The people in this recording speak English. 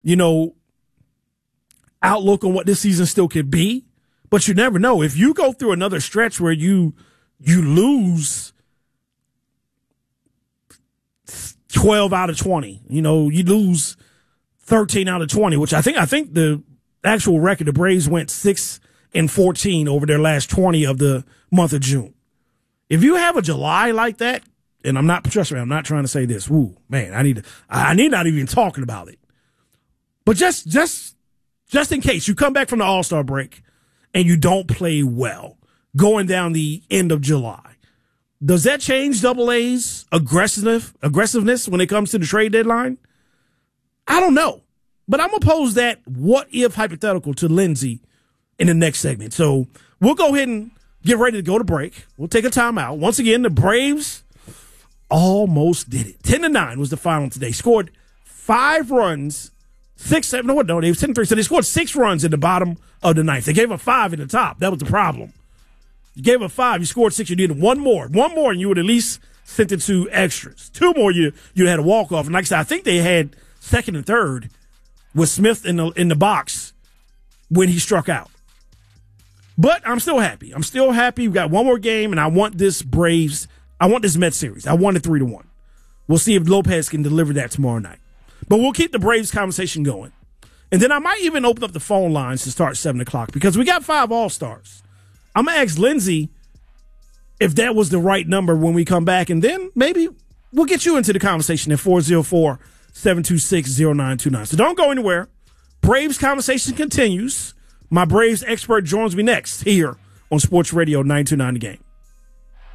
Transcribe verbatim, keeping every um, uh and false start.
you know, outlook on what this season still could be. But you never know. If you go through another stretch where you you lose twelve out of twenty, you know, you lose thirteen out of twenty, which I think I think the actual record, the Braves went six and fourteen over their last twenty of the month of June. If you have a July like that, and I'm not, trust me, I'm not trying to say this. Ooh, man, I need to, I need not even talking about it. But just, just, just in case you come back from the All-Star break and you don't play well going down the end of July, does that change Double A's aggressiveness, aggressiveness when it comes to the trade deadline? I don't know. But I'm going to pose that what if hypothetical to Lindsay in the next segment. So we'll go ahead and get ready to go to break. We'll take a timeout. Once again, the Braves almost did it. ten to nine was the final today. Scored five runs, six, seven, no, no, they were ten to three. So they scored six runs in the bottom of the ninth. They gave a five in the top. That was the problem. You gave a five, you scored six, you needed one more. One more, and you would at least sent it to extras. Two more, you you had a walk-off. And like I said, I think they had second and third with Smith in the in the box when he struck out. But I'm still happy. I'm still happy. We've got one more game, and I want this Braves, I want this Mets series. I want it three to one. We'll see if Lopez can deliver that tomorrow night. But we'll keep the Braves conversation going. And then I might even open up the phone lines to start seven o'clock because we got five All-Stars. I'm going to ask Lindsay if that was the right number when we come back, and then maybe we'll get you into the conversation at four oh four, seven two six, oh nine two nine. So don't go anywhere. Braves conversation continues. My Braves expert joins me next here on Sports Radio nine two nine The Game.